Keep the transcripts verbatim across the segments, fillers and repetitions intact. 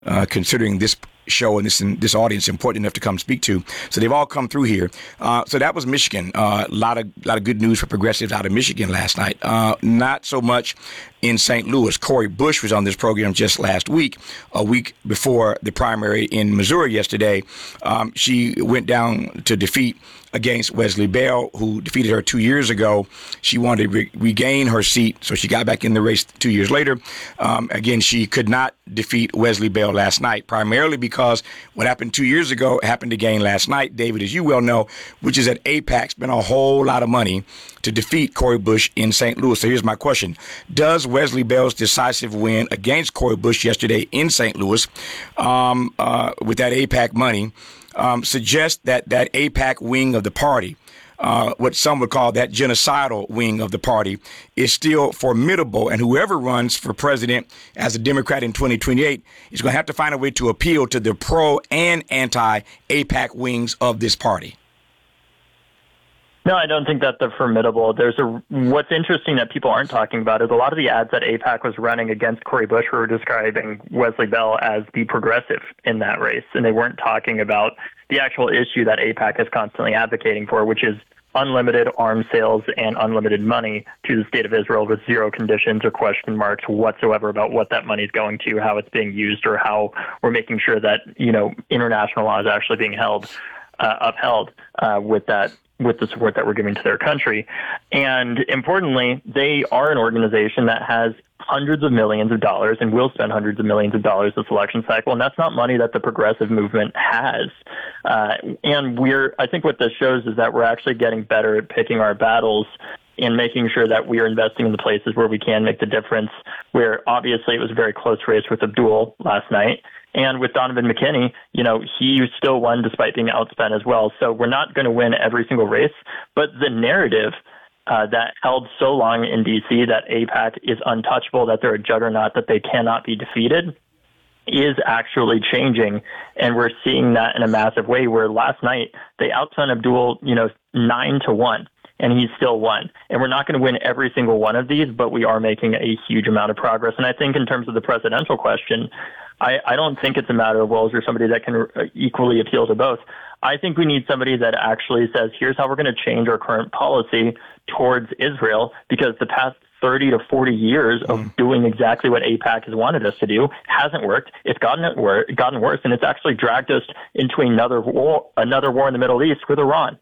uh, considering this show and this this audience important enough to come speak to. So they've all come through here. Uh, so that was Michigan. A uh, lot of lot of good news for progressives out of Michigan last night. Uh, not so much in Saint Louis. Cori Bush was on this program just last week, a week before the primary in Missouri yesterday. Um, she went down to defeat against Wesley Bell, who defeated her two years ago. She wanted to re- regain her seat, so she got back in the race two years later. Um, again, she could not defeat Wesley Bell last night, primarily because what happened two years ago happened again last night, David, as you well know, which is that AIPAC spent a whole lot of money to defeat Cori Bush in Saint Louis. So here's my question. Does Wesley Bell's decisive win against Cori Bush yesterday in Saint Louis um, uh, with that AIPAC money um, suggest that that AIPAC wing of the party, uh, what some would call that genocidal wing of the party, is still formidable, and whoever runs for president as a Democrat in twenty twenty-eight is going to have to find a way to appeal to the pro and anti-AIPAC wings of this party? No, I don't think that they're formidable. There's a what's interesting that people aren't talking about is a lot of the ads that AIPAC was running against Cori Bush were describing Wesley Bell as the progressive in that race, and they weren't talking about the actual issue that AIPAC is constantly advocating for, which is unlimited arms sales and unlimited money to the state of Israel with zero conditions or question marks whatsoever about what that money is going to, how it's being used, or how we're making sure that, you know, international law is actually being held, uh, upheld uh, with that with the support that we're giving to their country. And importantly, they are an organization that has hundreds of millions of dollars and will spend hundreds of millions of dollars this election cycle. And that's not money that the progressive movement has. Uh, and we're, I think what this shows is that we're actually getting better at picking our battles and making sure that we are investing in the places where we can make the difference, where obviously it was a very close race with Abdul last night. And with Donovan McKinney, you know, he still won despite being outspent as well. So we're not going to win every single race, but the narrative uh, that held so long in D C that AIPAC is untouchable, that they're a juggernaut, that they cannot be defeated, is actually changing. And we're seeing that in a massive way, where last night they outspent Abdul, you know, nine to one. And he still won. And we're not going to win every single one of these, but we are making a huge amount of progress. And I think in terms of the presidential question, I, I don't think it's a matter of, well, is there somebody that can equally appeal to both? I think we need somebody that actually says, here's how we're going to change our current policy towards Israel, because the past thirty to forty years of mm. doing exactly what AIPAC has wanted us to do hasn't worked. It's gotten it wor- gotten worse, and it's actually dragged us into another war, another war in the Middle East with Iran.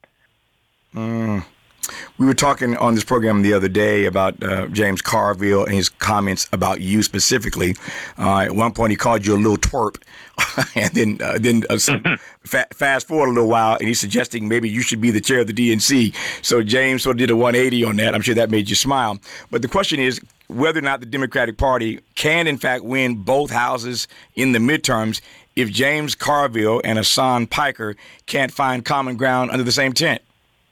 Mm. We were talking on this program the other day about uh, James Carville and his comments about you specifically. Uh, at one point, he called you a little twerp, and then uh, then uh, some, fa- fast forward a little while, and he's suggesting maybe you should be the chair of the D N C. So James sort of did a one eighty on that. I'm sure that made you smile. But the question is whether or not the Democratic Party can, in fact, win both houses in the midterms if James Carville and Hassan Piker can't find common ground under the same tent.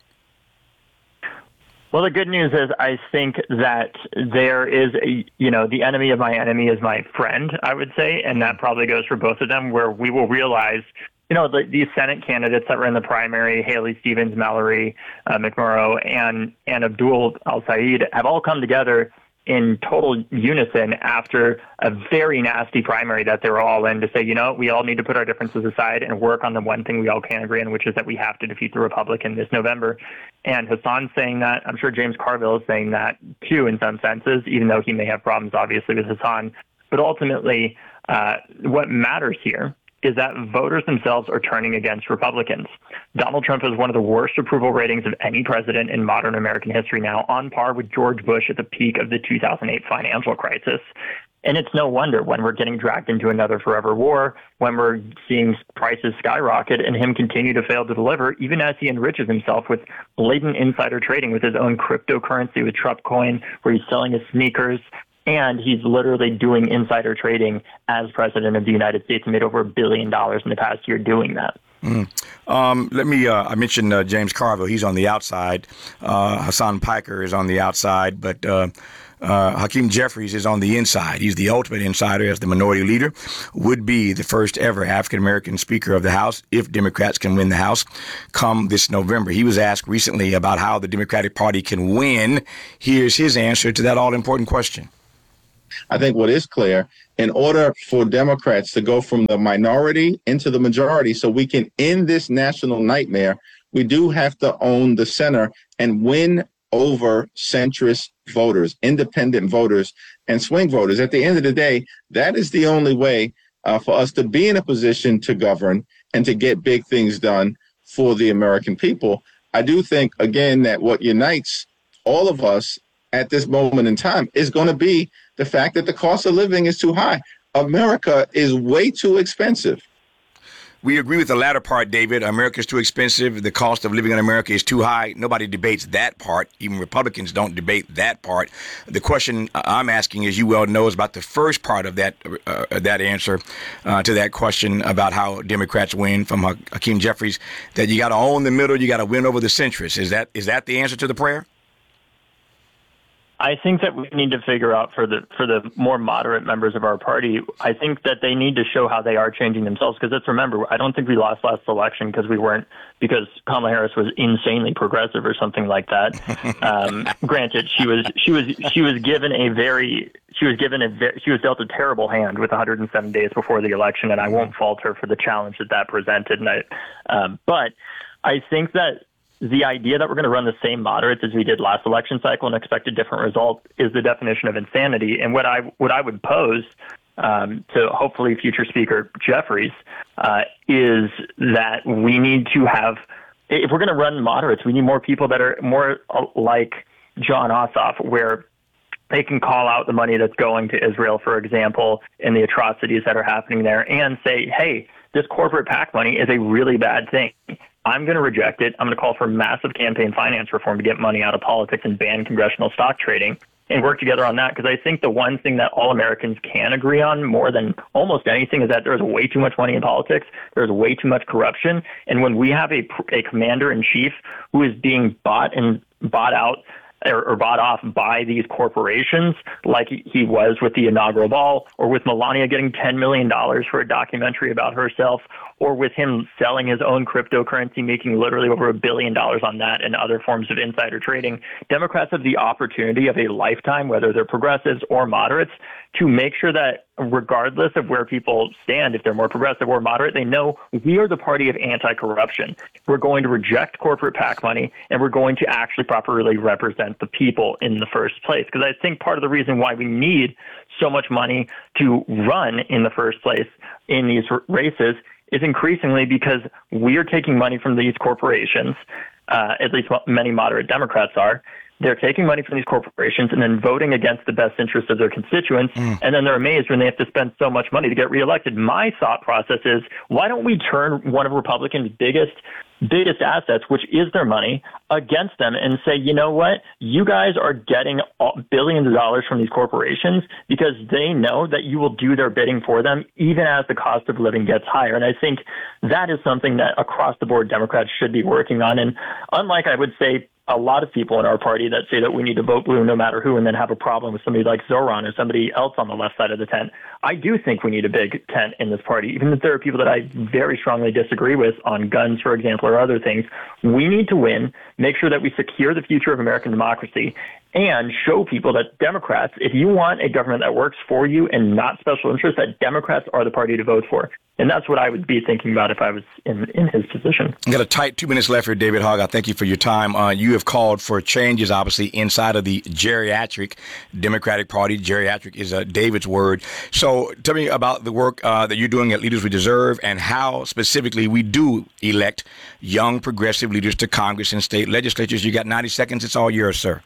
Well, the good news is I think that there is a, you know, the enemy of my enemy is my friend, I would say, and that probably goes for both of them, where we will realize, you know, the, these Senate candidates that were in the primary, Haley Stevens, Mallory uh, McMurrow, and, and Abdul Al-Sayed, have all come together in total unison after a very nasty primary that they were all in to say, you know, we all need to put our differences aside and work on the one thing we all can agree on, which is that we have to defeat the Republican this November. And Hassan's saying that. I'm sure James Carville is saying that too in some senses, even though he may have problems, obviously, with Hassan. But ultimately, uh, what matters here is that voters themselves are turning against Republicans. Donald Trump has one of the worst approval ratings of any president in modern American history now, on par with George Bush at the peak of the two thousand eight financial crisis. And it's no wonder when we're getting dragged into another forever war, when we're seeing prices skyrocket and him continue to fail to deliver, even as he enriches himself with blatant insider trading with his own cryptocurrency, with Trump Coin, where he's selling his sneakers. And he's literally doing insider trading as president of the United States and made over a billion dollars in the past year doing that. Mm. Um, let me, uh, I mentioned uh, James Carville. He's on the outside. Uh, Hassan Piker is on the outside, but uh, uh, Hakeem Jeffries is on the inside. He's the ultimate insider as the minority leader, would be the first ever African-American Speaker of the House if Democrats can win the House come this November. He was asked recently about how the Democratic Party can win. Here's his answer to that all-important question. I think what is clear, in order for Democrats to go from the minority into the majority so we can end this national nightmare, we do have to own the center and win over centrist voters, independent voters, and swing voters. At the end of the day, that is the only way uh, for us to be in a position to govern and to get big things done for the American people. I do think, again, that what unites all of us at this moment in time is going to be the fact that the cost of living is too high. America is way too expensive. We agree with the latter part, David. America is too expensive. The cost of living in America is too high. Nobody debates that part. Even Republicans don't debate that part. The question I'm asking, as you well know, is about the first part of that uh, that answer uh, to that question about how Democrats win from Hakeem Jeffries, that you got to own the middle, you got to win over the centrists. Is that is that the answer to the prayer? I think that we need to figure out for the for the more moderate members of our party, I think that they need to show how they are changing themselves. Because let's remember, I don't think we lost last election because we weren't because Kamala Harris was insanely progressive or something like that. Um, granted, she was she was she was given a very she was given a very, she was dealt a terrible hand with one hundred seven days before the election, and I won't fault her for the challenge that that presented. And I, um, but I think that the idea that we're going to run the same moderates as we did last election cycle and expect a different result is the definition of insanity. And what I what I would pose um, to hopefully future Speaker Jeffries uh, is that we need to have, if we're going to run moderates, we need more people that are more like Jon Ossoff, where they can call out the money that's going to Israel, for example, and the atrocities that are happening there, and say, hey, this corporate PAC money is a really bad thing. I'm going to reject it. I'm going to call for massive campaign finance reform to get money out of politics and ban congressional stock trading and work together on that. Because I think the one thing that all Americans can agree on more than almost anything is that there's way too much money in politics. There's way too much corruption. And when we have a, a commander in chief who is being bought and bought out or, or bought off by these corporations, like he was with the inaugural ball, or with Melania getting ten million dollars for a documentary about herself, or with him selling his own cryptocurrency, making literally over a billion dollars on that and other forms of insider trading, Democrats have the opportunity of a lifetime, whether they're progressives or moderates, to make sure that regardless of where people stand, if they're more progressive or moderate, they know we are the party of anti-corruption. We're going to reject corporate PAC money, and we're going to actually properly represent the people in the first place. Because I think part of the reason why we need so much money to run in the first place in these races is increasingly because we are taking money from these corporations, uh, at least many moderate Democrats are. They're taking money from these corporations and then voting against the best interests of their constituents. Mm. And then they're amazed when they have to spend so much money to get reelected. My thought process is, why don't we turn one of Republicans' biggest biggest assets, which is their money, against them and say, you know what, you guys are getting billions of dollars from these corporations because they know that you will do their bidding for them even as the cost of living gets higher. And I think that is something that across the board Democrats should be working on. And unlike, I would say, a lot of people in our party that say that we need to vote blue no matter who and then have a problem with somebody like Zoran or somebody else on the left side of the tent, I do think we need a big tent in this party. Even if there are people that I very strongly disagree with on guns, for example, or other things, we need to win, make sure that we secure the future of American democracy, and show people that Democrats, if you want a government that works for you and not special interests, that Democrats are the party to vote for. And that's what I would be thinking about if I was in, in his position. I've got a tight two minutes left here, David Hogg. I thank you for your time. Uh, you have called for changes, obviously, inside of the geriatric Democratic Party. Geriatric is uh, David's word. So tell me about the work uh, that you're doing at Leaders We Deserve and how specifically we do elect young progressive leaders to Congress and state legislatures. You got ninety seconds. It's all yours, sir.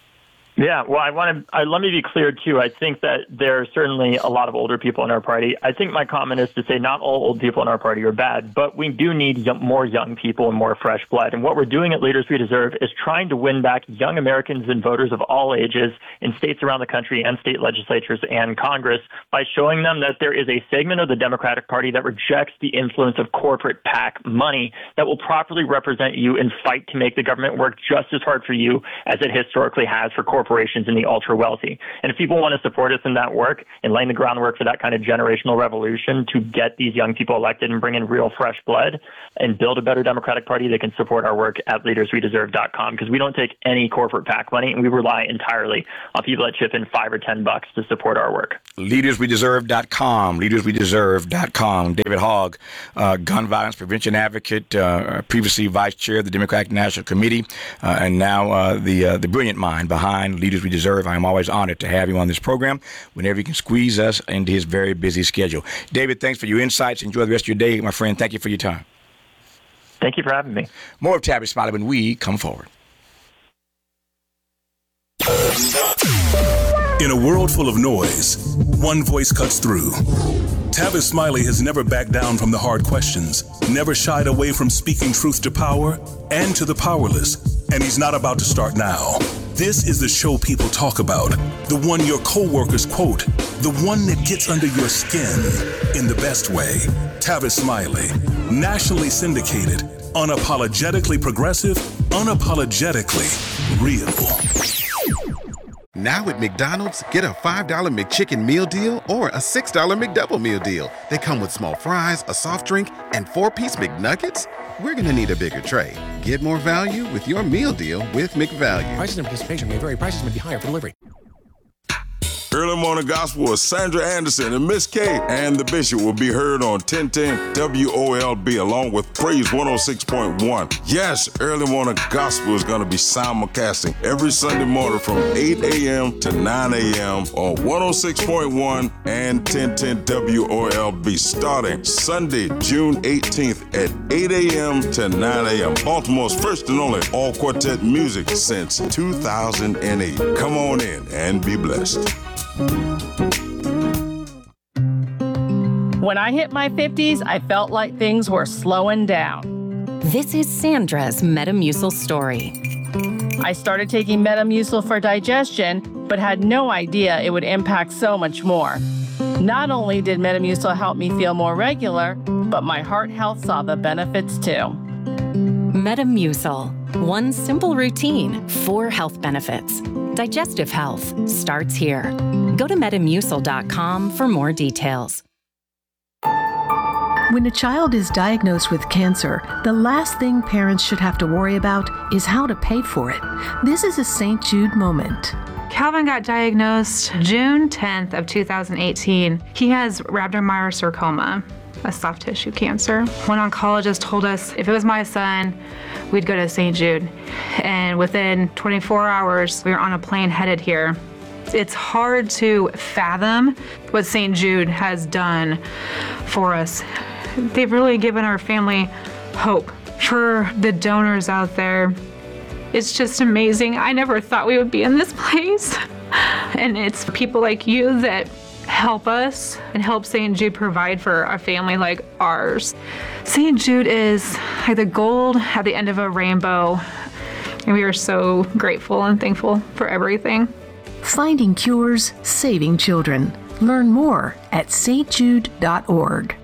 Yeah, well, I want to, I, let me be clear, too. I think that there are certainly a lot of older people in our party. I think my comment is to say not all old people in our party are bad, but we do need young, more young people and more fresh blood. And what we're doing at Leaders We Deserve is trying to win back young Americans and voters of all ages in states around the country and state legislatures and Congress by showing them that there is a segment of the Democratic Party that rejects the influence of corporate PAC money that will properly represent you and fight to make the government work just as hard for you as it historically has for corporate corporations and the ultra wealthy. And if people want to support us in that work and laying the groundwork for that kind of generational revolution to get these young people elected and bring in real fresh blood and build a better Democratic Party, they can support our work at leaders we deserve dot com, because we don't take any corporate PAC money and we rely entirely on people that chip in five or ten bucks to support our work. leaders we deserve dot com, leaders we deserve dot com. David Hogg, uh, gun violence prevention advocate, uh, previously vice chair of the Democratic National Committee, uh, and now uh, the uh, the brilliant mind behind Leaders We Deserve. I am always honored to have you on this program whenever you can squeeze us into his very busy schedule. David, thanks for your insights. Enjoy the rest of your day, my friend. Thank you for your time. Thank you for having me. More of Tavis Smiley when we come forward. In a world full of noise, one voice cuts through. Tavis Smiley has never backed down from the hard questions, never shied away from speaking truth to power and to the powerless, and he's not about to start now. This is the show people talk about, the one your coworkers quote, the one that gets under your skin in the best way. Tavis Smiley, nationally syndicated, unapologetically progressive, unapologetically real. Now at McDonald's, get a five dollar McChicken meal deal or a six dollar McDouble meal deal. They come with small fries, a soft drink, and four-piece McNuggets. We're going to need a bigger tray. Get more value with your meal deal with McValue. Prices and participation may vary. Prices may be higher for delivery. Early Morning Gospel with Sandra Anderson and Miss K and the Bishop will be heard on ten ten W O L B along with Praise one oh six point one. Yes, Early Morning Gospel is going to be simulcasting every Sunday morning from eight a.m. to nine a.m. on one oh six point one and ten ten W O L B starting Sunday, June eighteenth at eight a.m. to nine a.m. Baltimore's first and only all-quartet music since two thousand eight. Come on in and be blessed. When I hit my fifties, I felt like things were slowing down. This is Sandra's Metamucil story. I started taking Metamucil for digestion, but had no idea it would impact so much more. Not only did Metamucil help me feel more regular, but my heart health saw the benefits too. Metamucil. One simple routine, four health benefits. Digestive health starts here. Go to metamucil dot com for more details. When a child is diagnosed with cancer, the last thing parents should have to worry about is how to pay for it. This is a Saint Jude moment. Calvin got diagnosed June tenth of two thousand eighteen. He has rhabdomyosarcoma, a soft tissue cancer. One oncologist told us if it was my son, we'd go to Saint Jude. And within twenty-four hours, we were on a plane headed here. It's hard to fathom what Saint Jude has done for us. They've really given our family hope. For the donors out there, it's just amazing. I never thought we would be in this place. And it's people like you that help us and help Saint Jude provide for a family like ours. Saint Jude is like the gold at the end of a rainbow, and we are so grateful and thankful for everything. Finding cures, saving children. Learn more at s t jude dot org.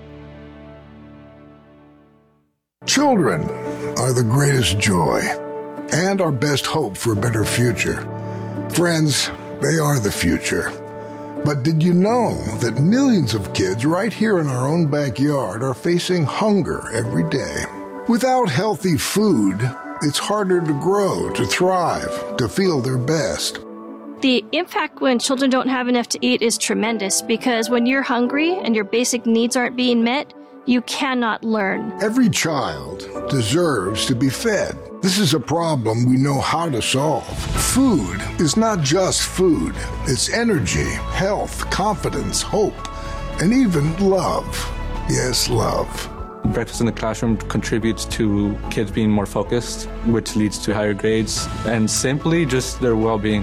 Children are the greatest joy and our best hope for a better future. Friends, they are the future. But did you know that millions of kids right here in our own backyard are facing hunger every day? Without healthy food, it's harder to grow, to thrive, to feel their best. The impact when children don't have enough to eat is tremendous, because when you're hungry and your basic needs aren't being met, you cannot learn. Every child deserves to be fed. This is a problem we know how to solve. Food is not just food. It's energy, health, confidence, hope, and even love. Yes, love. Breakfast in the classroom contributes to kids being more focused, which leads to higher grades, and simply just their well-being.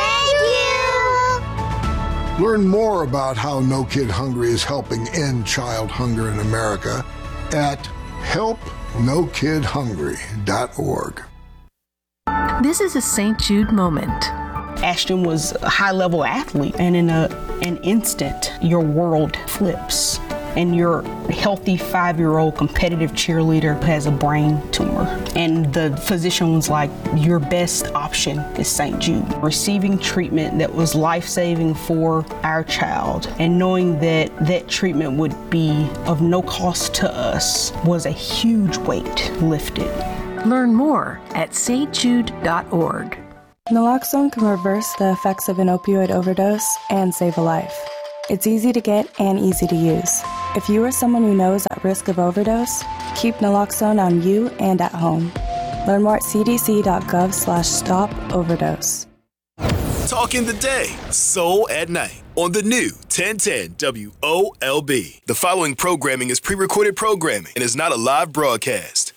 Learn more about how No Kid Hungry is helping end child hunger in America at help no kid hungry dot org. This is a Saint Jude moment. Ashton was a high-level athlete, and in a, an instant, your world flips. and your healthy five-year-old competitive cheerleader has a brain tumor. And the physician was like, your best option is Saint Jude. Receiving treatment that was life-saving for our child and knowing that that treatment would be of no cost to us was a huge weight lifted. Learn more at s t jude dot org. Naloxone can reverse the effects of an opioid overdose and save a life. It's easy to get and easy to use. If you or someone you know is at risk of overdose, keep naloxone on you and at home. Learn more at c d c dot gov slash stop overdose. Talking the day, soul at night on the new ten ten W O L B. The following programming is pre-recorded programming and is not a live broadcast.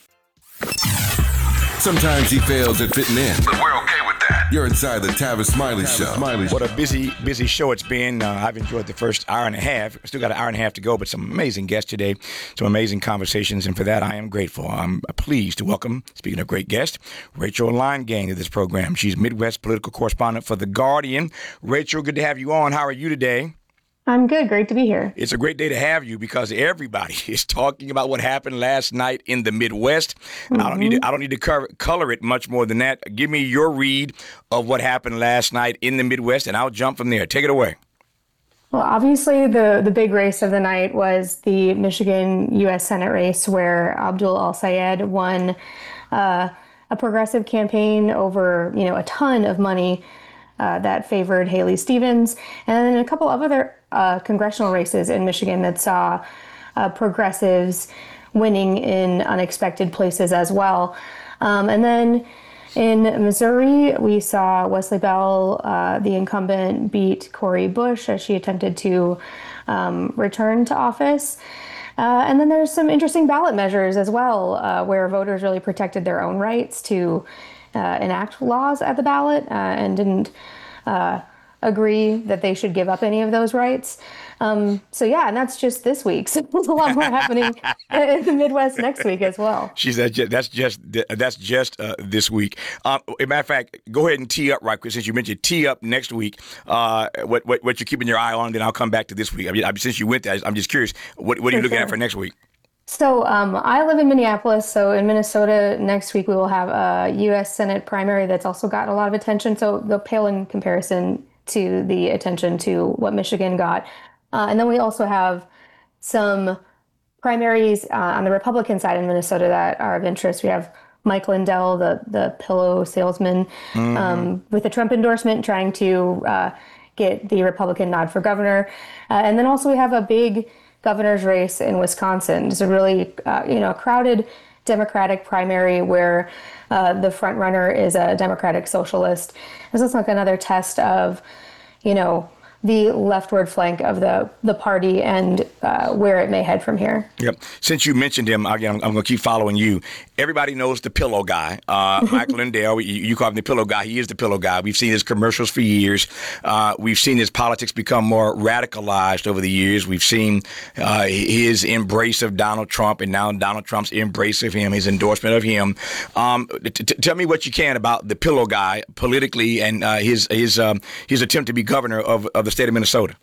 Sometimes he fails at fitting in, but we're okay with that. You're inside the Tavis Smiley Tavis Show. Smiley. What a busy, busy show it's been. Uh, I've enjoyed the first hour and a half. Still got an hour and a half to go, but some amazing guests today, some amazing conversations, and for that I am grateful. I'm pleased to welcome, speaking of great guests, Rachel Leingang to this program. She's Midwest political correspondent for The Guardian. Rachel, good to have you on. How are you today? I'm good. Great to be here. It's a great day to have you because everybody is talking about what happened last night in the Midwest. Mm-hmm. I don't need to, I don't need to cover, color it much more than that. Give me your read of what happened last night in the Midwest, and I'll jump from there. Take it away. Well, obviously, the, the big race of the night was the Michigan U S Senate race where Abdul El-Sayed won uh, a progressive campaign over, you know, a ton of money uh, that favored Haley Stevens, and then a couple of other uh, congressional races in Michigan that saw uh, progressives winning in unexpected places as well. Um, and then in Missouri, we saw Wesley Bell, uh, the incumbent, beat Cori Bush as she attempted to um, return to office. Uh, and then there's some interesting ballot measures as well, uh, where voters really protected their own rights to uh, enact laws at the ballot uh, and didn't uh, agree that they should give up any of those rights. Um, so yeah, and that's just this week. So there's a lot more happening in the Midwest next week as well. She's that's just that's just, that's just uh, this week. Um, as a matter of fact, go ahead and tee up right quick since you mentioned tee up next week. Uh, what, what what you're keeping your eye on, then I'll come back to this week. I mean, since you went there, I'm just curious. What what are you for looking sure. at for next week? So um, I live in Minneapolis, so in Minnesota next week we will have a U S Senate primary that's also gotten a lot of attention. So they'll pale in comparison to the attention to what Michigan got. Uh, and then we also have some primaries uh, on the Republican side in Minnesota that are of interest. We have Mike Lindell, the the pillow salesman, mm-hmm. um, with a Trump endorsement, trying to uh, get the Republican nod for governor. Uh, and then also we have a big governor's race in Wisconsin. It's a really uh, you know crowded Democratic primary where uh, the front runner is a Democratic socialist. This is like another test of, you know, the leftward flank of the, the party and uh, where it may head from here. Yep. Since you mentioned him, again, I'm, I'm going to keep following you. Everybody knows the pillow guy, uh, Mike Lindell. You, you call him the pillow guy. He is the pillow guy. We've seen his commercials for years. Uh, we've seen his politics become more radicalized over the years. We've seen uh, his embrace of Donald Trump and now Donald Trump's embrace of him, his endorsement of him. Um, t- t- tell me what you can about the pillow guy politically and uh, his his um, his attempt to be governor of, of the state of Minnesota.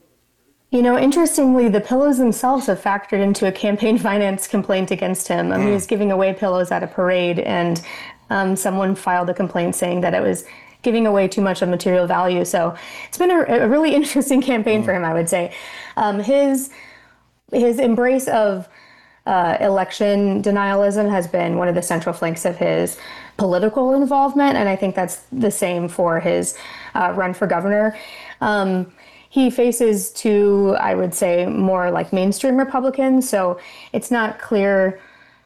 You know, interestingly, the pillows themselves have factored into a campaign finance complaint against him. I mean, mm. he was giving away pillows at a parade, and um, someone filed a complaint saying that it was giving away too much of material value. So it's been a, a really interesting campaign mm. for him, I would say. Um, his his embrace of uh, election denialism has been one of the central flanks of his political involvement, and I think that's the same for his uh, run for governor. Um, He faces two, I would say, more like mainstream Republicans, so it's not clear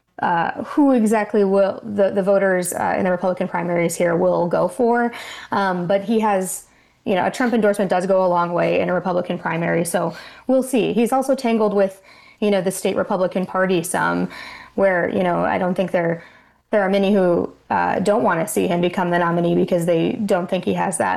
uh, who exactly will the, the voters uh, in the Republican primaries here will go for. Um, but he has, you know, a Trump endorsement does go a long way in a Republican primary, so we'll see. He's also tangled with, you know, the state Republican Party some, where, you know, I don't think there there are many who uh, don't want to see him become the nominee because they don't think he has that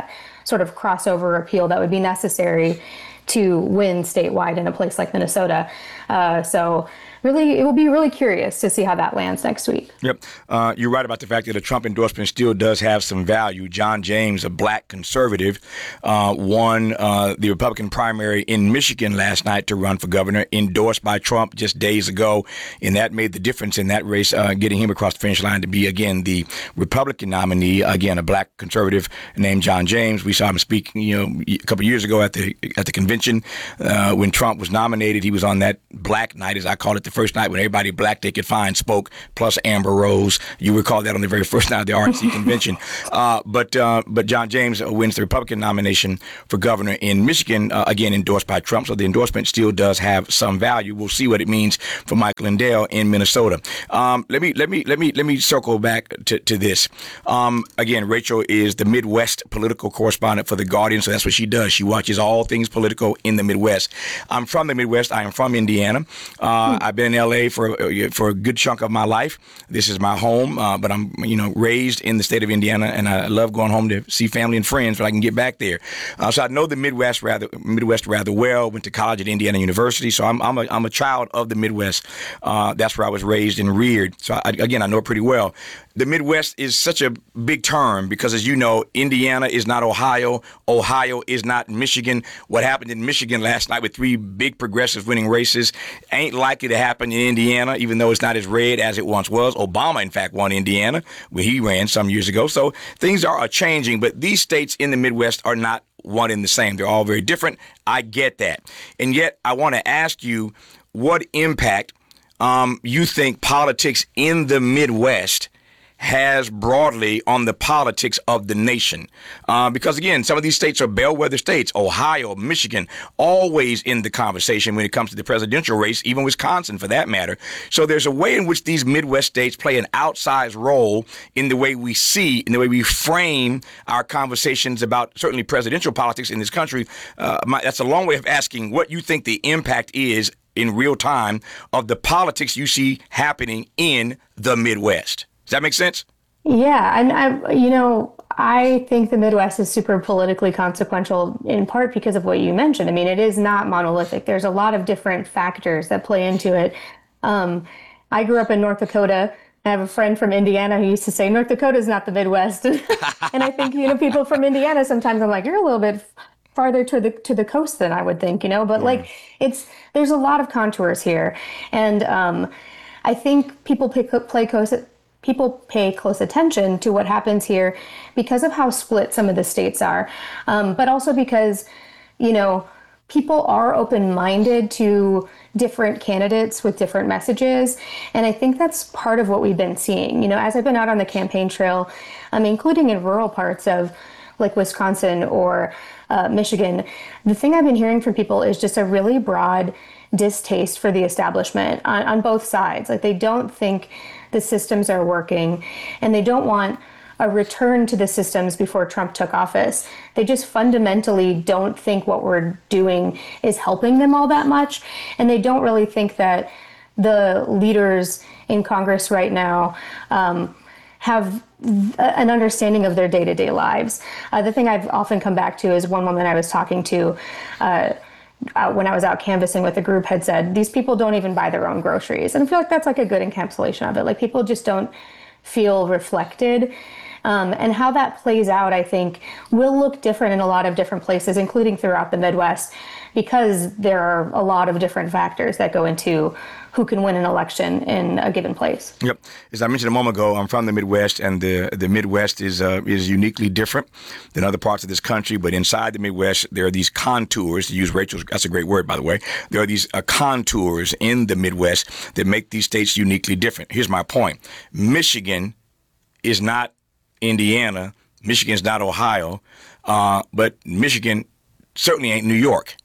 sort of crossover appeal that would be necessary to win statewide in a place like Minnesota. Uh, so really, it will be really curious to see how that lands next week. Yep. Uh, you're right about the fact that a Trump endorsement still does have some value. John James, a black conservative, uh, won uh, the Republican primary in Michigan last night to run for governor, endorsed by Trump just days ago. And that made the difference in that race, uh, getting him across the finish line to be, again, the Republican nominee. Again, a black conservative named John James. We saw him speak, you know, a couple of years ago at the at the convention uh, when Trump was nominated. He was on that black night, as I call it, the first night when everybody black they could find spoke, plus Amber Rose. You recall that on the very first night of the R N C convention. Uh, but uh, but John James wins the Republican nomination for governor in Michigan, uh, again endorsed by Trump. So the endorsement still does have some value. We'll see what it means for Mike Lindell in Minnesota. Um, let me let me let me let me circle back to, to this. Um, again, Rachel is the Midwest political correspondent for The Guardian, so that's what she does. She watches all things political in the Midwest. I'm from the Midwest. I am from Indiana. Uh, I've been in L A for for a good chunk of my life. This is my home, uh, but I'm you know raised in the state of Indiana, and I love going home to see family and friends when I can get back there. Uh, so I know the Midwest rather Midwest rather well. Went to college at Indiana University, so I'm I'm a I'm a child of the Midwest. Uh, that's where I was raised and reared. So I, again, I know it pretty well. The Midwest is such a big term because, as you know, Indiana is not Ohio. Ohio is not Michigan. What happened in Michigan last night with three big progressives winning races ain't likely to happen in Indiana, even though it's not as red as it once was. Obama, in fact, won Indiana when he ran some years ago. So things are, are changing, but these states in the Midwest are not one and the same. They're all very different. I get that. And yet I want to ask you what impact um, you think politics in the Midwest has broadly on the politics of the nation. Uh, because, again, some of these states are bellwether states. Ohio, Michigan, always in the conversation when it comes to the presidential race, even Wisconsin for that matter. So there's a way in which these Midwest states play an outsized role in the way we see, in the way we frame our conversations about certainly presidential politics in this country. Uh, my, that's a long way of asking what you think the impact is in real time of the politics you see happening in the Midwest. Does that make sense? Yeah, and I, you know, I think the Midwest is super politically consequential in part because of what you mentioned. I mean, it is not monolithic. There's a lot of different factors that play into it. Um, I grew up in North Dakota. I have a friend from Indiana who used to say North Dakota is not the Midwest, and I think you know people from Indiana sometimes I'm like, you're a little bit farther to the to the coast than I would think, you know. But mm. like, it's there's a lot of contours here, and um, I think people pick, play close. People pay close attention to what happens here because of how split some of the states are, um, but also because, you know, people are open-minded to different candidates with different messages. And I think that's part of what we've been seeing. You know, as I've been out on the campaign trail, um, including in rural parts of like Wisconsin or uh, Michigan, the thing I've been hearing from people is just a really broad distaste for the establishment on, on both sides. Like they don't think the systems are working, and they don't want a return to the systems before Trump took office. They just fundamentally don't think what we're doing is helping them all that much, and they don't really think that the leaders in Congress right now um, have an understanding of their day-to-day lives. Uh, the thing I've often come back to is one woman I was talking to uh, Uh, when I was out canvassing with a group had said, these people don't even buy their own groceries. And I feel like that's like a good encapsulation of it. Like people just don't feel reflected. Um, and how that plays out, I think, will look different in a lot of different places, including throughout the Midwest, because there are a lot of different factors that go into who can win an election in a given place. Yep. As I mentioned a moment ago, I'm from the Midwest, and the the Midwest is uh, is uniquely different than other parts of this country. But inside the Midwest, there are these contours, to use Rachel's, that's a great word, by the way. There are these uh, contours in the Midwest that make these states uniquely different. Here's my point. Michigan is not Indiana. Michigan's not Ohio. Uh, but Michigan certainly ain't New York.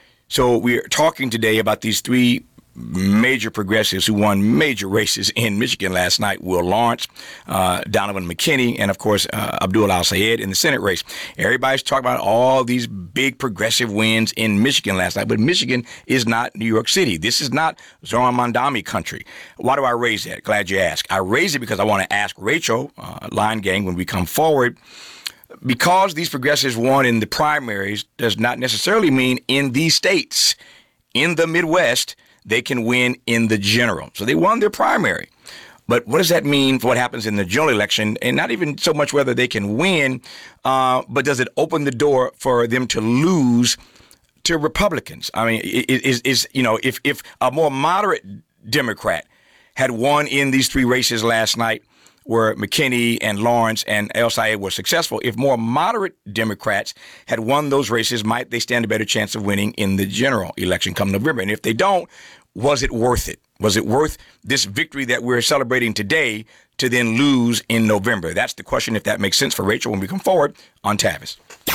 So we're talking today about these three major progressives who won major races in Michigan last night: Will Lawrence, uh, Donovan McKinney, and of course uh, Abdul Al-Sayed in the Senate race. Everybody's talking about all these big progressive wins in Michigan last night, but Michigan is not New York City. This is not Zohran Mamdani country. Why do I raise that? Glad you asked. I raise it because I want to ask Rachel, uh, Line Gang, when we come forward, because these progressives won in the primaries does not necessarily mean in these states, in the Midwest, they can win in the general. So they won their primary. But what does that mean for what happens in the general election? And not even so much whether they can win, uh, but does it open the door for them to lose to Republicans? I mean, is, is you know, if, if a more moderate Democrat had won in these three races last night, where McKinney and Lawrence and El Sayed were successful, if more moderate Democrats had won those races, might they stand a better chance of winning in the general election come November? And if they don't, was it worth it? Was it worth this victory that we're celebrating today to then lose in November? That's the question, if that makes sense for Rachel, when we come forward on Tavis.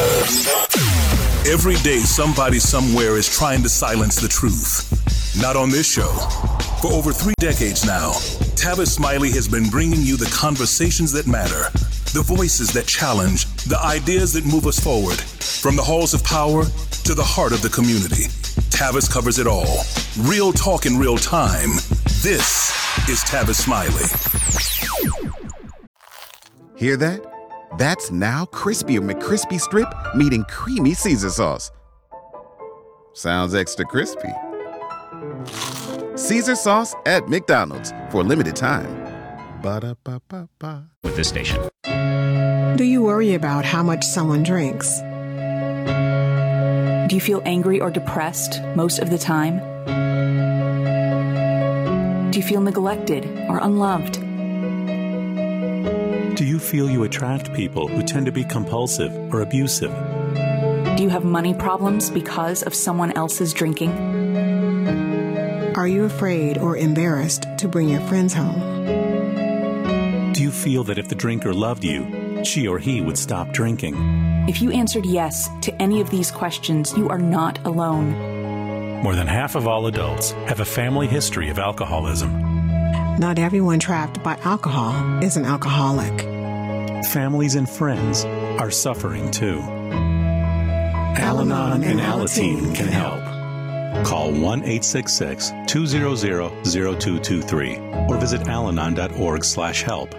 Every day, somebody somewhere is trying to silence the truth. Not on this show. For over three decades now, Tavis Smiley has been bringing you the conversations that matter, the voices that challenge, the ideas that move us forward. From the halls of power to the heart of the community, Tavis covers it all. Real talk in real time. This is Tavis Smiley. Hear that? That's now Crispy McCrispy Strip meeting Creamy Caesar Sauce. Sounds extra crispy. Caesar Sauce at McDonald's for a limited time. Ba-da-ba-ba-ba. With this station. Do you worry about how much someone drinks? Do you feel angry or depressed most of the time? Do you feel neglected or unloved? Do you feel you attract people who tend to be compulsive or abusive? Do you have money problems because of someone else's drinking? Are you afraid or embarrassed to bring your friends home? Do you feel that if the drinker loved you, she or he would stop drinking? If you answered yes to any of these questions, you are not alone. More than half of all adults have a family history of alcoholism. Not everyone trapped by alcohol is an alcoholic. Families and friends are suffering too. Al-Anon and Alateen can help. Call one eight six six, two zero zero, zero two two three or visit alanon.org slash help.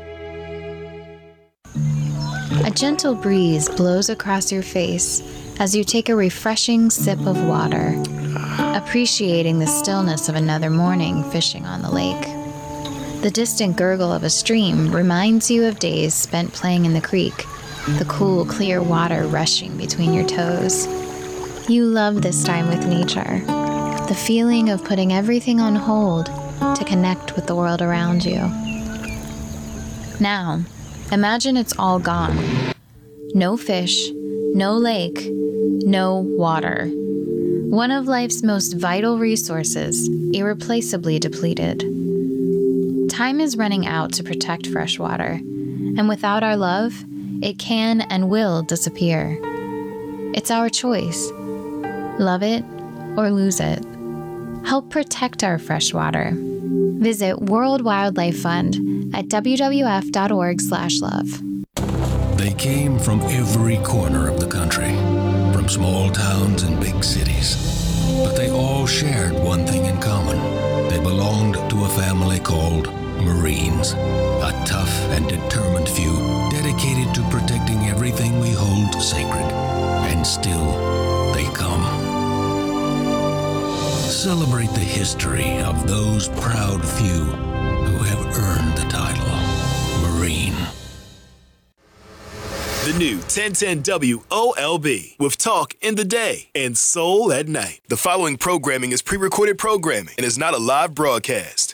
A gentle breeze blows across your face as you take a refreshing sip of water, appreciating the stillness of another morning fishing on the lake. The distant gurgle of a stream reminds you of days spent playing in the creek, the cool, clear water rushing between your toes. You love this time with nature, the feeling of putting everything on hold to connect with the world around you. Now, imagine it's all gone. No fish, no lake, no water. One of life's most vital resources, irreplaceably depleted. Time is running out to protect fresh water, and without our love, it can and will disappear. It's our choice. Love it or lose it. Help protect our fresh water. Visit World Wildlife Fund at w w f dot org slash love. They came from every corner of the country, from small towns and big cities. But they all shared one thing in common. They belonged to a family called Marines, a tough and determined few dedicated to protecting everything we hold sacred. And still, they come. Celebrate the history of those proud few who have earned the title Marine. The new ten ten W O L B with talk in the day and soul at night. The following programming is pre-recorded programming and is not a live broadcast.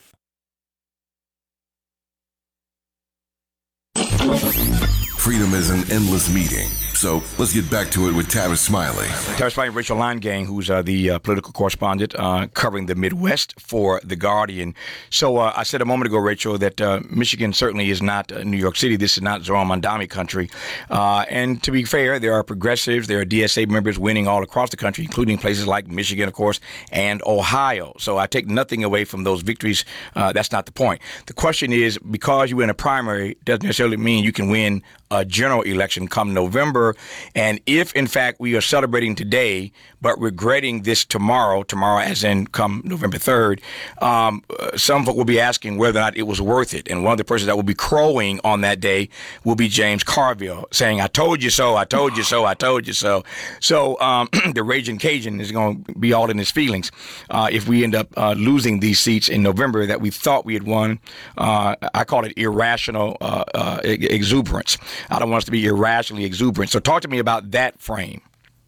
Freedom is an endless meeting. So let's get back to it with Tavis Smiley. Tavis Smiley, Rachel Leingang, who's uh, the uh, political correspondent uh, covering the Midwest for The Guardian. So uh, I said a moment ago, Rachel, that uh, Michigan certainly is not uh, New York City. This is not Zohran Mamdani country. Uh, and to be fair, there are progressives, there are D S A members winning all across the country, including places like Michigan, of course, and Ohio. So I take nothing away from those victories. Uh, that's not the point. The question is, because you win a primary doesn't necessarily mean you can win a general election come November. And if, in fact, we are celebrating today, but regretting this tomorrow, tomorrow as in come November third, um, some folk will be asking whether or not it was worth it. And one of the persons that will be crowing on that day will be James Carville, saying, I told you so, I told you so, I told you so. So um, the Raging Cajun is going to be all in his feelings uh, if we end up uh, losing these seats in November that we thought we had won. Uh, I call it irrational uh, uh, exuberance. I don't want us to be irrationally exuberant. So talk to me about that frame.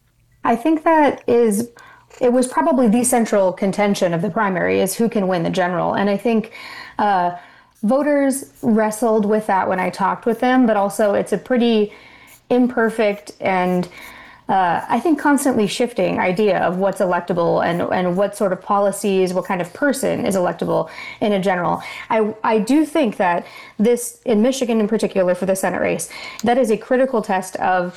I think that is, it was probably the central contention of the primary is who can win the general. And I think uh, voters wrestled with that when I talked with them, but also it's a pretty imperfect and uh, I think constantly shifting idea of what's electable and, and what sort of policies, what kind of person is electable in a general. I, I do think that this, in Michigan in particular for the Senate race, that is a critical test of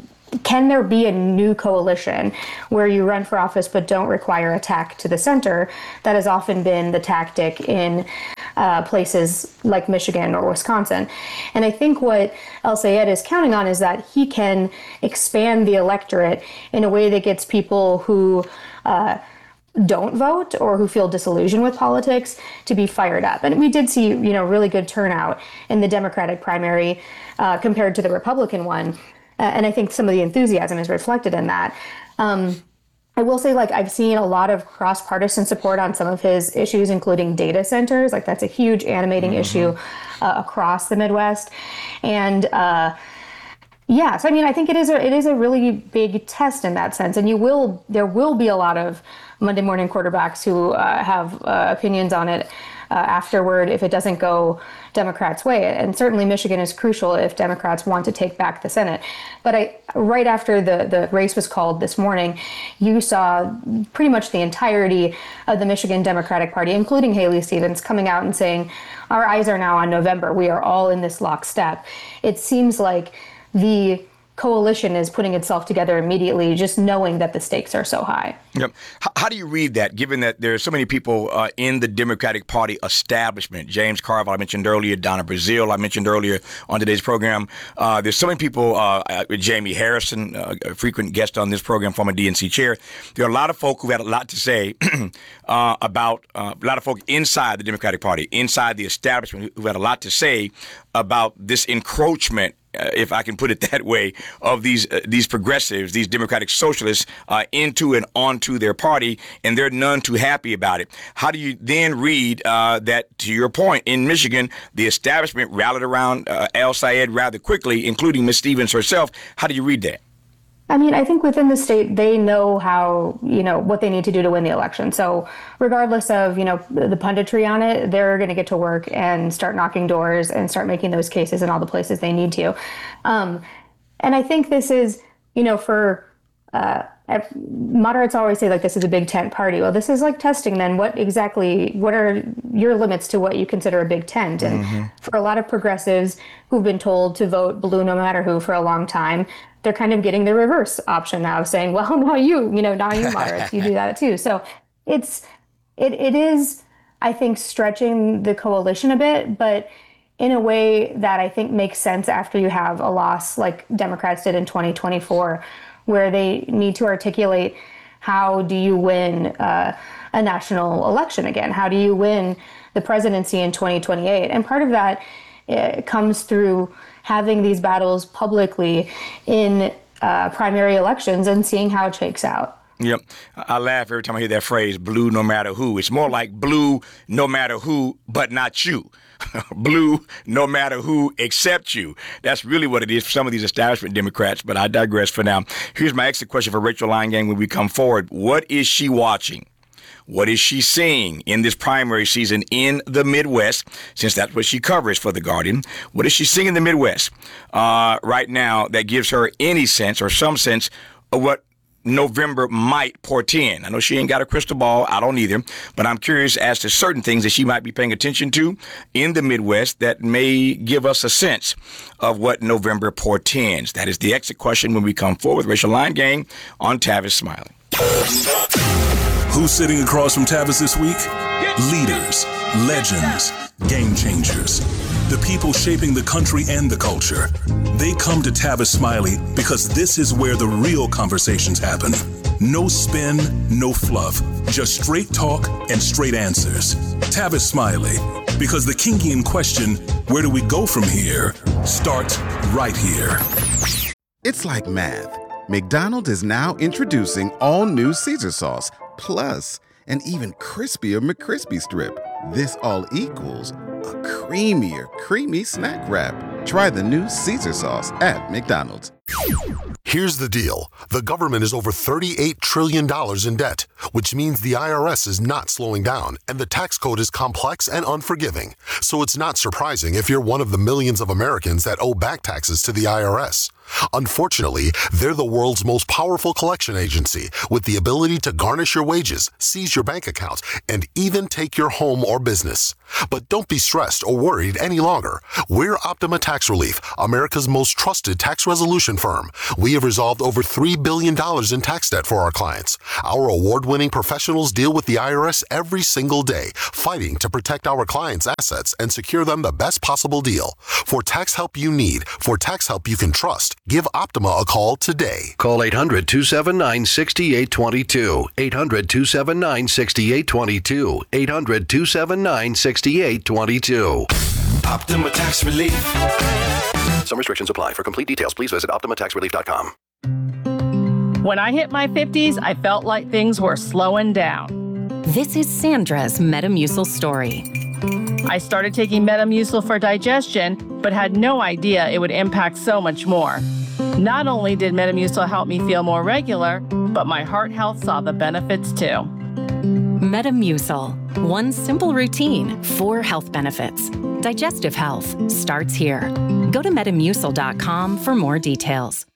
can there be a new coalition where you run for office but don't require attack to the center? That has often been the tactic in uh, places like Michigan or Wisconsin. And I think what El-Sayed is counting on is that he can expand the electorate in a way that gets people who uh, don't vote or who feel disillusioned with politics to be fired up. And we did see, you know, really good turnout in the Democratic primary uh, compared to the Republican one. Uh, and I think some of the enthusiasm is reflected in that. Um, I will say, like, I've seen a lot of cross-partisan support on some of his issues, including data centers. Like, that's a huge animating mm-hmm. issue uh, across the Midwest. And uh, yeah, so I mean, I think it is a it is a really big test in that sense. And you will there will be a lot of Monday morning quarterbacks who uh, have uh, opinions on it uh, afterward if it doesn't go Democrats' way. And certainly Michigan is crucial if Democrats want to take back the Senate. But I, right after the, the race was called this morning, you saw pretty much the entirety of the Michigan Democratic Party, including Haley Stevens, coming out and saying, our eyes are now on November. We are all in this lockstep. It seems like the coalition is putting itself together immediately, just knowing that the stakes are so high. Yep. How, how do you read that, given that there are so many people uh, in the Democratic Party establishment? James Carville, I mentioned earlier, Donna Brazile, I mentioned earlier on today's program. Uh, there's so many people, uh, uh, Jamie Harrison, uh, a frequent guest on this program, former D N C chair. There are a lot of folk who had a lot to say uh, about, uh, a lot of folk inside the Democratic Party, inside the establishment, who had a lot to say about this encroachment, Uh, if I can put it that way, of these uh, these progressives, these democratic socialists uh, into and onto their party, and they're none too happy about it. How do you then read uh, that, to your point, in Michigan, the establishment rallied around uh, El-Sayed rather quickly, including Miz Stevens herself? How do you read that? I mean, I think within the state, they know how, you know, what they need to do to win the election. So regardless of, you know, the punditry on it, they're going to get to work and start knocking doors and start making those cases in all the places they need to. Um, and I think this is, you know, for uh, moderates always say, like, this is a big tent party. Well, this is like testing then. What exactly, what are your limits to what you consider a big tent? And mm-hmm. for a lot of progressives who've been told to vote blue no matter who for a long time, they're kind of getting the reverse option now, saying, well, now you, you know, now you moderates, you do that too. So it's, it it is, I think, stretching the coalition a bit, but in a way that I think makes sense after you have a loss like Democrats did in twenty twenty-four, where they need to articulate how do you win uh, a national election again? How do you win the presidency in twenty twenty-eight? And part of that uh, comes through having these battles publicly in uh, primary elections and seeing how it shakes out. Yep. I laugh every time I hear that phrase, blue no matter who. It's more like blue no matter who, but not you. Blue no matter who except you. That's really what it is for some of these establishment Democrats, but I digress for now. Here's my exit question for Rachel Leingang when we come forward. What is she watching? What is she seeing in this primary season in the Midwest, since that's what she covers for The Guardian? What is she seeing in the Midwest uh, right now that gives her any sense or some sense of what November might portend? I know she ain't got a crystal ball. I don't either. But I'm curious as to certain things that she might be paying attention to in the Midwest that may give us a sense of what November portends. That is the exit question when we come forward with Rachel Leingang on Tavis Smiley. Who's sitting across from Tavis this week? Leaders, legends, game changers. the people shaping the country and the culture. They come to Tavis Smiley because this is where the real conversations happen. No spin, no fluff, just straight talk and straight answers. Tavis Smiley, because the Kingian question, where do we go from here, starts right here. It's like math. McDonald's is now introducing all new Caesar sauce, plus an even crispier McCrispy strip. This all equals a creamier, creamy snack wrap. Try the new Caesar sauce at McDonald's. Here's the deal. The government is over thirty-eight trillion dollars in debt, which means the I R S is not slowing down, and the tax code is complex and unforgiving. So it's not surprising if you're one of the millions of Americans that owe back taxes to the I R S. Unfortunately, they're the world's most powerful collection agency with the ability to garnish your wages, seize your bank accounts, and even take your home or business. But don't be stressed or worried any longer. We're Optima Tax Relief, America's most trusted tax resolution firm. We have resolved over three billion dollars in tax debt for our clients. Our award-winning professionals deal with the I R S every single day, fighting to protect our clients' assets and secure them the best possible deal. For tax help you need, for tax help you can trust, give Optima a call today. Call eight hundred, two seven nine, six eight two two. eight hundred, two seven nine, six eight two two. eight hundred, two seven nine, six eight two two. Optima Tax Relief. Some restrictions apply. For complete details, please visit optima tax relief dot com. When I hit my fifties, I felt like things were slowing down. This is Sandra's Metamucil story. I started taking Metamucil for digestion, but had no idea it would impact so much more. Not only did Metamucil help me feel more regular, but my heart health saw the benefits too. Metamucil. One simple routine, four health benefits. Digestive health starts here. Go to metamucil dot com for more details.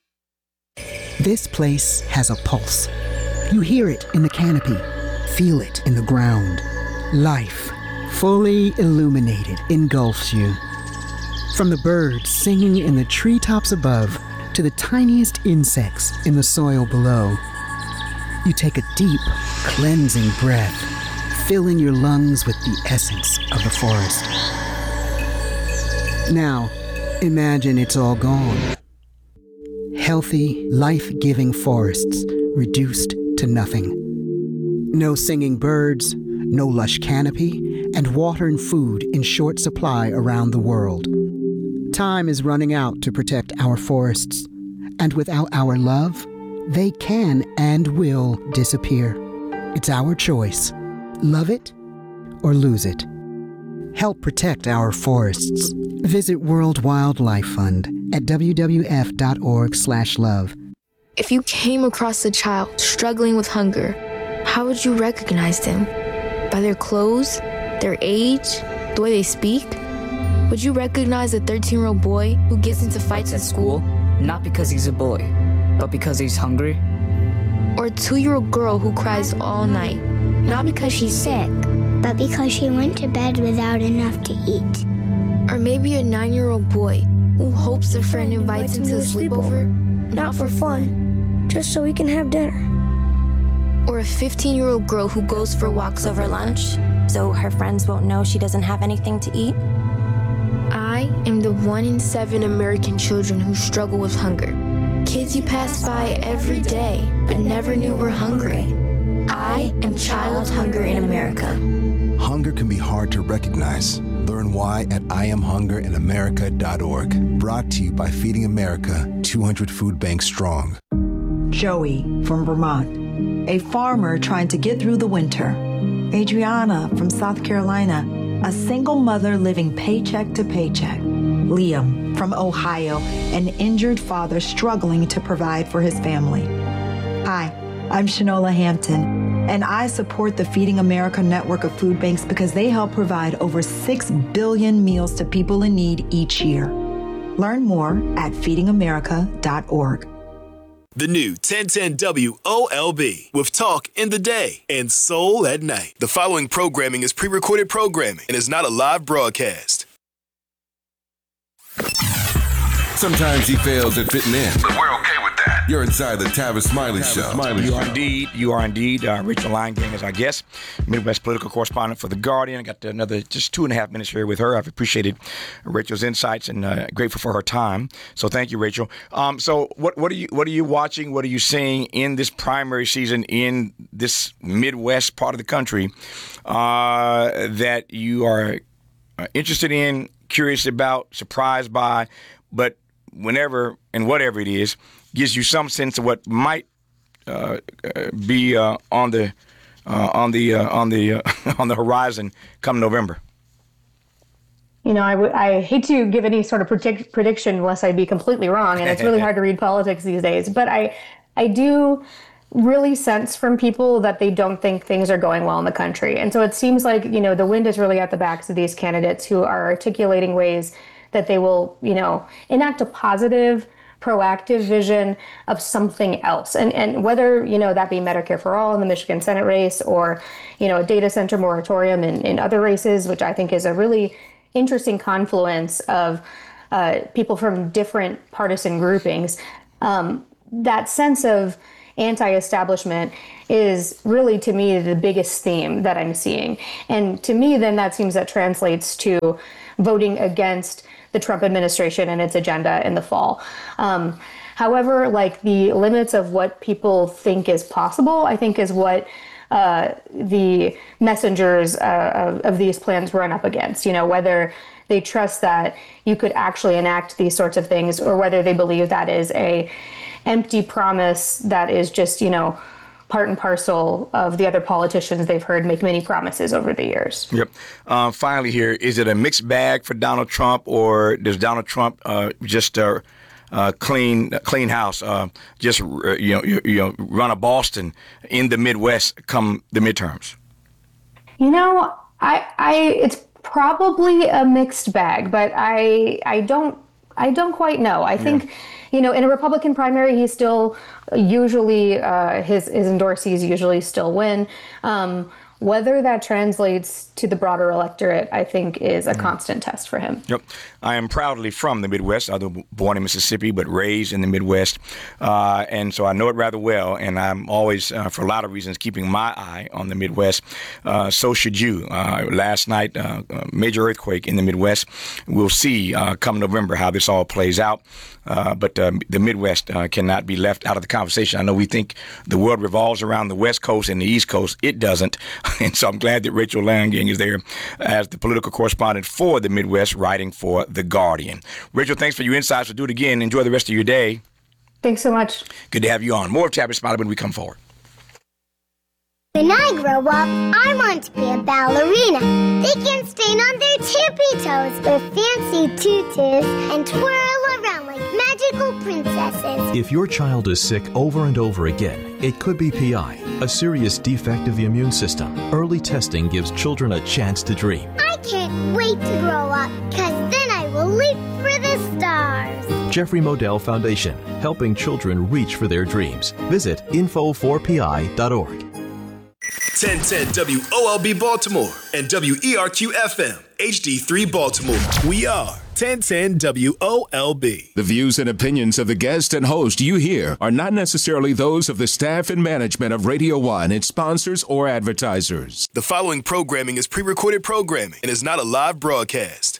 This place has a pulse. You hear it in the canopy, feel it in the ground. Life, fully illuminated, engulfs you. From the birds singing in the treetops above to the tiniest insects in the soil below, you take a deep, cleansing breath, filling your lungs with the essence of the forest. Now, imagine it's all gone. Healthy, life-giving forests reduced to nothing. No singing birds, no lush canopy, and water and food in short supply around the world. Time is running out to protect our forests, and without our love, they can and will disappear. It's our choice. Love it or lose it. Help protect our forests. Visit World Wildlife Fund at w w f dot org slash love. If you came across a child struggling with hunger, how would you recognize them? By their clothes, their age, the way they speak? Would you recognize a thirteen-year-old boy who gets into fights at school? Not because he's a boy, but because he's hungry? Or a two-year-old girl who cries all night, not because she's sick, but because she went to bed without enough to eat? Or maybe a nine-year-old boy who hopes a friend invites him to a sleepover, not for fun, just so he can have dinner. Or a fifteen-year-old girl who goes for walks over lunch, so her friends won't know she doesn't have anything to eat? I am the one in seven American children who struggle with hunger. Kids you pass by every day, but never knew were hungry. I am Child Hunger in America. Hunger can be hard to recognize. Learn why at I am hunger in america dot org. Brought to you by Feeding America, two hundred food banks strong. Joey from Vermont, a farmer trying to get through the winter. Adriana from South Carolina, a single mother living paycheck to paycheck. Liam from Ohio, an injured father struggling to provide for his family. Hi, I'm Shanola Hampton, and I support the Feeding America network of food banks because they help provide over six billion meals to people in need each year. Learn more at feeding america dot org. The new ten ten W O L B with talk in the day and soul at night. The following programming is pre-recorded programming and is not a live broadcast. Sometimes he fails at fitting in, but we're okay with that. You're inside the Tavis Smiley Tavis Show. Smiley you are indeed. You are indeed. Uh, Rachel Leingang is our guest, Midwest political correspondent for The Guardian. I got another just two and a half minutes here with her. I've appreciated Rachel's insights and uh, grateful for her time. So thank you, Rachel. Um, so what what are you what are you watching? What are you seeing in this primary season in this Midwest part of the country uh, that you are uh, interested in, curious about, surprised by, but whenever and whatever it is, gives you some sense of what might uh, uh, be uh, on the uh, on the uh, on the uh, on the horizon come November? You know, I, w- I hate to give any sort of predict- prediction unless I'd be completely wrong, and it's really hard to read politics these days. But I, I do really sense from people that they don't think things are going well in the country. And so it seems like, you know, the wind is really at the backs of these candidates who are articulating ways that they will, you know, enact a positive, proactive vision of something else. And and whether, you know, that be Medicare for All in the Michigan Senate race or, you know, a data center moratorium in, in other races, which I think is a really interesting confluence of uh, people from different partisan groupings. Um, that sense of anti-establishment is really, to me, the biggest theme that I'm seeing. And to me, then that seems that translates to voting against the Trump administration and its agenda in the fall. Um, however, like the limits of what people think is possible, I think is what uh, the messengers uh, of, of these plans run up against, you know, whether they trust that you could actually enact these sorts of things or whether they believe that is a empty promise that is just, you know, part and parcel of the other politicians they've heard make many promises over the years. Yep. Uh, finally here, is it a mixed bag for Donald Trump, or does Donald Trump uh, just uh, uh, clean clean house, uh, just uh, you know you, you know run a Boston in the Midwest come the midterms? You know, I I it's probably a mixed bag, but I I don't I don't quite know. I think. Yeah. You know, in a Republican primary, he still usually, uh, his, his endorsees usually still win. Um, whether that translates to the broader electorate, I think, is a mm. constant test for him. Yep. I am proudly from the Midwest, although born in Mississippi, but raised in the Midwest. Uh, and so I know it rather well. And I'm always, uh, for a lot of reasons, keeping my eye on the Midwest. Uh, so should you. Uh, last night, uh, a major earthquake in the Midwest. We'll see uh, come November how this all plays out. Uh, but um, the Midwest uh, cannot be left out of the conversation. I know we think the world revolves around the West Coast and the East Coast. It doesn't. And so I'm glad that Rachel Leingang is there as the political correspondent for the Midwest, writing for The Guardian. Rachel, thanks for your insights. We'll do it again. Enjoy the rest of your day. Thanks so much. Good to have you on. More of Tavis Smiley when we come forward. When I grow up, I want to be a ballerina. They can stand on their tippy toes with fancy tutus and twirl around like magical princesses. If your child is sick over and over again, it could be P I, a serious defect of the immune system. Early testing gives children a chance to dream. I can't wait to grow up, because then I will leap for the stars. Jeffrey Modell Foundation, helping children reach for their dreams. Visit info four p i dot org. ten ten W O L B Baltimore and W E R Q F M H D three Baltimore. We are ten ten W O L B. The views and opinions of the guest and host you hear are not necessarily those of the staff and management of Radio One, its sponsors, or advertisers. The following programming is pre-recorded programming and is not a live broadcast.